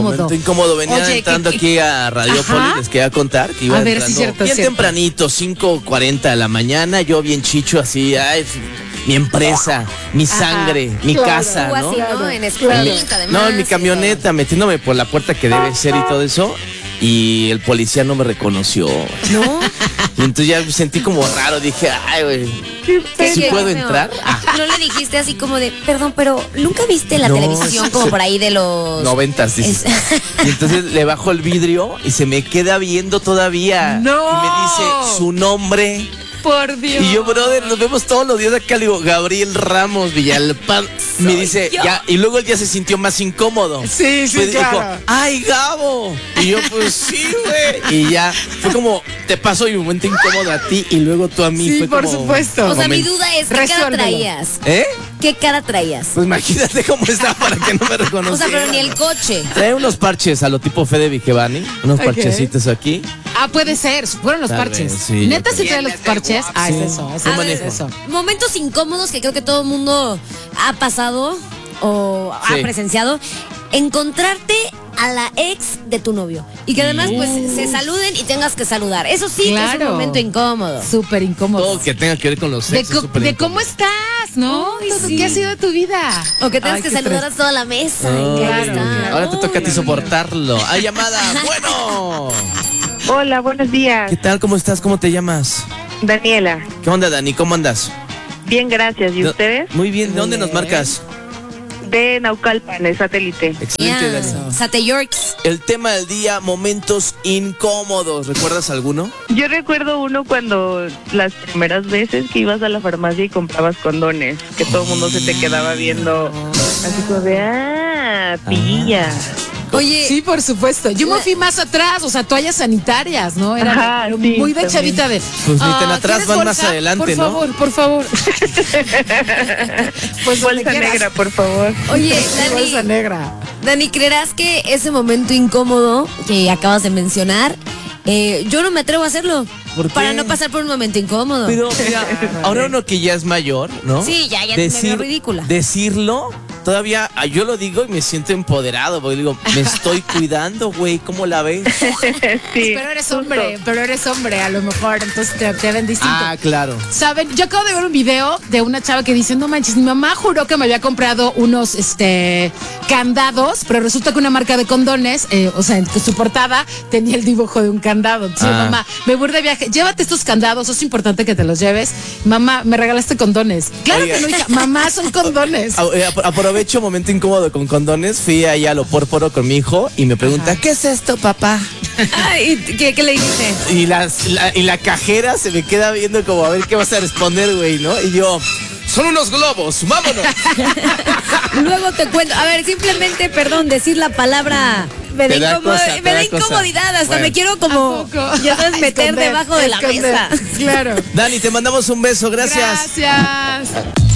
Momento incómodo, venía Oye, entrando aquí a Radiopolis, les quería contar que iba A ver, entrando sí, cierto, bien cierto. tempranito, 5:40 de la mañana, yo bien chicho así, ay, mi empresa, mi sangre, mi casa, Tú ¿no? así, ¿no? En escuelita, además. No, en mi camioneta, metiéndome por la puerta que debe ser y todo eso, y el policía no me reconoció. ¿No? Y entonces ya me sentí como raro, dije, ay, güey, ¿sí puedo entrar? ¿No le dijiste así como de, perdón, pero nunca viste la No, televisión como por ahí de los 90s, dices. Y entonces le bajo el vidrio y se me queda viendo todavía. ¡No! Y me dice su nombre. Por Dios. Y yo, brother, nos vemos todos los días acá. Le digo, Gabriel Ramos Villalpán. Me dice, yo. ya. Y luego él ya se sintió más incómodo. Sí, sí, Pues claro. dijo, ¡ay, Gabo! Y yo, pues sí, güey. Y ya, fue como, te paso y un momento incómodo a ti y luego tú a mí. Sí, fue por como, supuesto. O sea, mi momento. duda es, ¿qué cara Resuélvelo. traías? ¿Eh? ¿Qué cara traías? Pues imagínate cómo estaba para que no me O reconociera. sea, pero ni el coche. Trae unos parches a lo tipo Fede Vigevani, unos Ok. parchecitos aquí. Ah, puede ser. Fueron los Tal parches. vez, sí, Neta, yo si creo. trae los parches. Ah, Sí. es eso. Yo Es manejo. eso. Momentos incómodos que creo que todo el mundo ha pasado o Sí. ha presenciado. Encontrarte a la ex de tu novio. Y que además, pues, se saluden y tengas que saludar. Eso sí que es Claro. un momento incómodo. Súper incómodo. Todo que tenga que ver con los De, sexos. súper de incómodo. cómo estás, ¿no? Ay, Todo, sí. ¿qué ha sido de tu vida? O que tengas Ay, que qué saludar estrés. a toda la mesa. Ay, y que ahí claro, está. Ahora te toca a ti Uy. soportarlo. ¡Ay, llamada! ¡Bueno! Hola, buenos días. ¿Qué tal? ¿Cómo estás? ¿Cómo te llamas? Daniela. ¿Qué onda, Dani? ¿Cómo andas? Bien, gracias. ¿Y No- ustedes? Muy bien. ¿De dónde Muy nos bien. marcas? De Naucalpan, el satélite. Excelente, Ya, Dani. Sate Yorks. El tema del día, momentos incómodos. ¿Recuerdas alguno? Yo recuerdo uno cuando las primeras veces que ibas a la farmacia y comprabas condones, que todo el mundo se te quedaba viendo así como de, pilla. Oye, Sí, por supuesto. Yo me fui más atrás, o sea, toallas sanitarias, ¿no? Era Ajá, pero sí, muy de también. chavita de. Pues ni tan atrás, ¿quieres van más bolsa? adelante, ¿no? Por favor. Pues donde Bolsa quieras. negra, por favor. oye, Bolsa Dani, negra. Dani, ¿creerás que ese momento incómodo que acabas de mencionar, yo no me atrevo a hacerlo? ¿Por qué? Para no pasar por un momento incómodo. Pero mira, ahora uno que ya es mayor, ¿no? Sí, ya me veo ridícula. Decirlo, todavía yo lo digo y me siento empoderado, porque digo, me estoy cuidando, güey, ¿cómo la ves? Sí. Pero eres hombre, a lo mejor, entonces te ven distinto. Ah, claro. Saben, yo acabo de ver un video de una chava que dice, no manches, mi mamá juró que me había comprado unos candados, pero resulta que una marca de condones, o sea, en su portada tenía el dibujo de un candado. Entonces, mamá, me voy de viaje, llévate estos candados, es importante que te los lleves. Mamá, me regalaste condones. Claro Oiga. que no, hija, mamá, son condones. Aprovecho momento incómodo con condones, fui allá a lo pórporo con mi hijo y me pregunta, ¿qué es esto, papá? Ay, ¿qué le dijiste? Y la cajera se me queda viendo como a ver qué vas a responder, güey, ¿no? Y yo, son unos globos, vámonos. Luego te cuento. A ver, simplemente, perdón, decir la palabra me Te da da, cosa, te me da da cosa. incomodidad. Hasta Bueno. me quiero como, ¿A poco? ya sabes, meter Esconder, debajo de la esconder. mesa. Claro. Dani, te mandamos un beso, gracias. Gracias.